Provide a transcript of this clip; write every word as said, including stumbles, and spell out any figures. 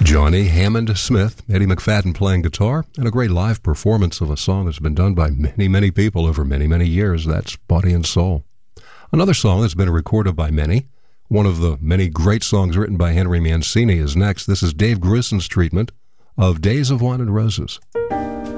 Johnny Hammond Smith, Eddie McFadden playing guitar, and a great live performance of a song that's been done by many, many people over many, many years. That's Body and Soul. Another song that's been recorded by many, one of the many great songs written by Henry Mancini, is next. This is Dave Grusin's treatment of Days of Wine and Roses.